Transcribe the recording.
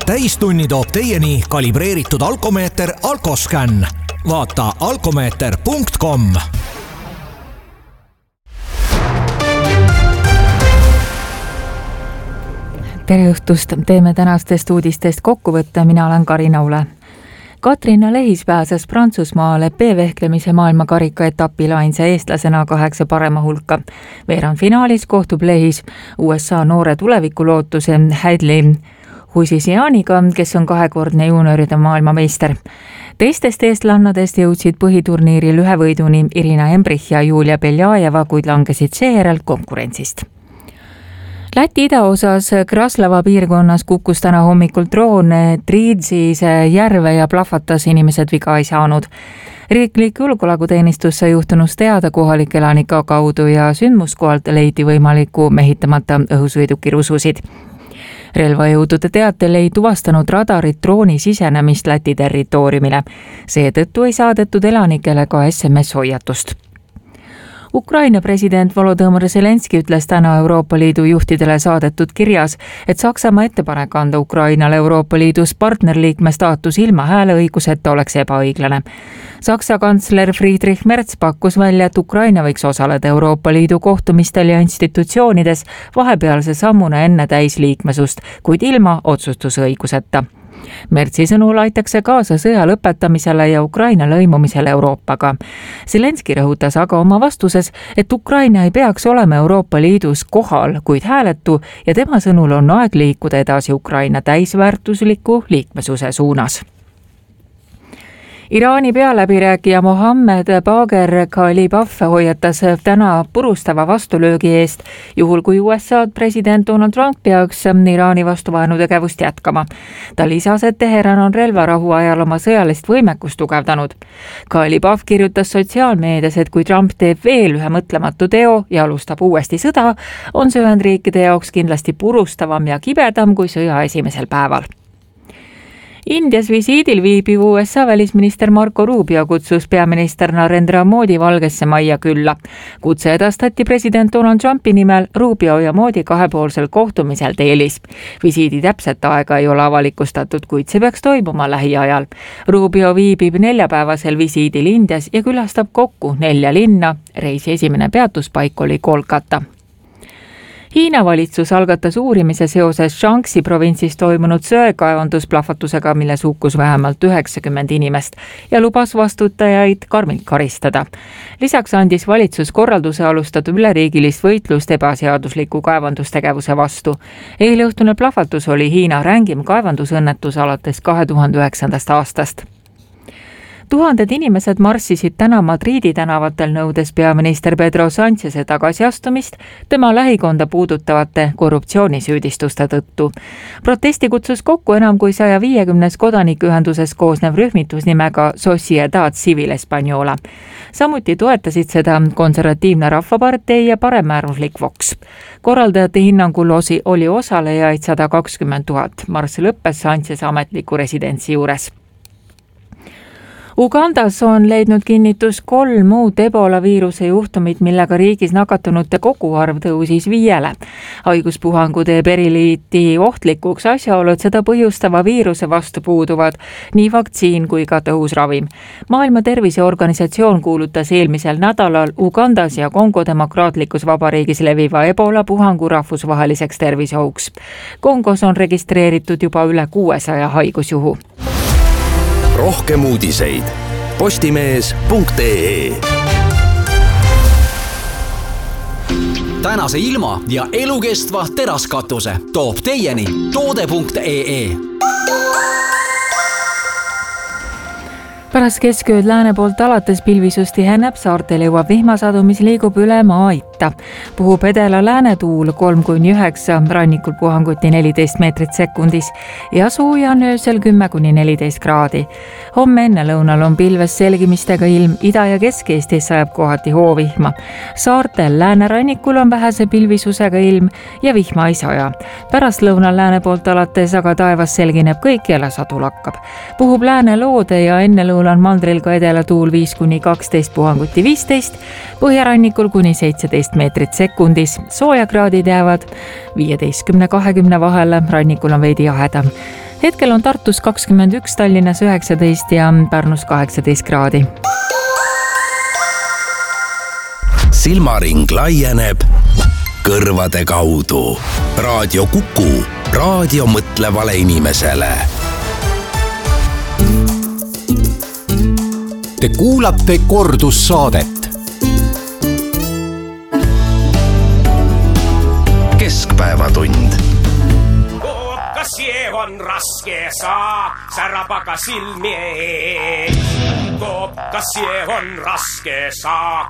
täistunni toob teieni kalibreeritud alkomeeter Alkoscan. Vaata alkomeeter.com. Tere õhtust, teeme tänastest uudistest kokkuvõtte, mina olen Karina Ule. Katrina Lehis pääses Prantsusmaale B-vehklemise maailmakarika etapil ainsa eestlasena 8 parema hulka. Veerandfinaalis kohtub Lehis USA noore tulevikulootuse Hadley Husisianiga, kes on 2-kordne juunioride maailmameister. Teistest eestlannadest jõudsid põhiturniiril 1 võiduni Irina Embrich ja Julia Beljajeva, kuid langesid seejärel konkurentsist. Läti idaosas Kraslava piirkonnas kukkus täna hommikul droon Triidsise järve ja plahvatas, inimesed viga ei saanud. Riiklik julgeolekuteenistus sai juhtunust teada kohalike elanike kaudu ja sündmuskohalt leiti võimaliku mehitamata õhusõiduki rususid. Relvajõudude teatel ei tuvastanud radarit drooni sisenemist Läti territooriumile. Seetõttu ei saadetud elanikele ka SMS-hoiatust. Ukraina president Volodõmõr Zelenski ütles täna Euroopa Liidu juhtidele saadetud kirjas, et Saksamaa ettepanek anda Ukrainale Euroopa Liidus partnerliikme staatus ilma hääleõiguseta oleks ebaõiglane. Saksa kantsler Friedrich Merz pakkus välja, et Ukraina võiks osaleda Euroopa Liidu kohtumistel ja institutsioonides vahepealse sammuna enne täisliikmesust, kuid ilma otsustusõiguseta. Mertsi sõnul aitaks see kaasa sõja lõpetamisele ja Ukraina lõimumisele Euroopaga. Zelenski rõhutas aga oma vastuses, et Ukraina ei peaks olema Euroopa Liidus kohal, kuid hääletu ja tema sõnul on aeg liikuda edasi Ukraina täisväärtusliku liikmesuse suunas. Iraani pealäbirääkija Mohammed Bagher Ghalibaf hoiatas täna purustava vastulöögi eest, juhul kui USA president Donald Trump peaks Iraani vastu vaenutegevust jätkama. Ta lisas, et Teheran on relvarahu ajal oma sõjalist võimekust tugevdanud. Ghalibaf kirjutas sotsiaalmeedias, et kui Trump teeb veel ühe mõtlematu teo ja alustab uuesti sõda, on see Ühendriikide jaoks kindlasti purustavam ja kibedam kui sõja esimesel päeval. Indias visiidil viibiv USA välisminister Marco Rubio kutsus peaminister Narendra Modi Valgesse Majja külla. Kutse edastati president Donald Trumpi nimel Rubio ja Modi kahepoolsel kohtumisel Delhis. Visiidi täpset aega ei ole avalikustatud, kuid see peaks toimuma lähiajal. Rubio viibib 4-päevasel visiidil Indias ja külastab kokku 4 linna. Reisi esimene peatuspaik oli Kolkata. Hiina valitsus algatas uurimise seoses Shaanxi provintsis toimunud söekaevandusplahvatusega, milles hukkus vähemalt 90 inimest ja lubas vastutajaid karmilt karistada. Lisaks andis valitsus korralduse alustada üleriigilist võitlust ebaseadusliku kaevandustegevuse vastu. Eileõhtune plahvatus oli Hiina rängim kaevandusõnnetus alates 2009. aastast. Tuhanded inimesed marssisid täna Madridi tänavatel nõudes peaminister Pedro Sáncheze tagasiastumist tema lähikonda puudutavate korruptsioonisüüdistuste tõttu. Protesti kutsus kokku enam kui 150 kodanikuühenduses koosnev rühmitus nimega Sociedad Civil Española. Samuti toetasid seda konservatiivne rahvapartei ja paremäärmuslik Vox. Korraldajate hinnangul oli osalejaid 120 000. Marss lõppes Sáncheze ametliku residentsi juures. Ugandas on leidnud kinnitus 3 muud Ebola viiruse juhtumit, millega riigis nakatunute koguarv tõusis 5. Haiguspuhangu teeb eriliiti ohtlikuks asjaolu, et seda põhjustava viiruse vastu puuduvad nii vaktsiin kui ka tõhus ravim. Maailma Terviseorganisatsioon kuulutas eelmisel nädalal Ugandas ja Kongo demokraatlikus vabariigis leviva Ebola puhangu rahvusvaheliseks terviseohuks. Kongos on registreeritud juba üle 600 haigusjuhu. Rohkem uudiseid postimees.ee. Tänase ilma ja elukestva teraskatuse toob teieni toode.ee. Pärast keskööd lääne poolt alates pilvisust tiheneb, saartel jõuab vihmasadu, mis liigub üle maa-itta. Puhub edela-lääne tuul 3–9, rannikul puhanguti 14 meetrit sekundis ja sooja on öösel 10–14 kraadi. Homme enne lõunal on pilves selgimistega ilm, Ida- ja Kesk-Eestis sajab kohati hoovihma. Saartel läänerannikul on vähese pilvisusega ilm ja vihma ei saja. Pärast lõunal lääne poolt alates aga taevas selgineb kõik ja sadu lakkab. Puhub lääne loode ja enne lõunal on mandril ka edela tuul 5–12, puhanguti 15, põhjarannikul kuni 17 meetrit sekundis. Soojakraadid jäävad 15–20 vahele, rannikul on veidi jahedam. hetkel on Tartus 21, Tallinnas 19 ja Pärnus 18 kraadi. Silmaring laieneb kõrvade kaudu. Raadio Kuku, raadio mõtlevale inimesele. Te kuulate kordussaadet. Keskpäevatund. Kas see on raske saa, särapaka silmi ees. Kas see on raske saa,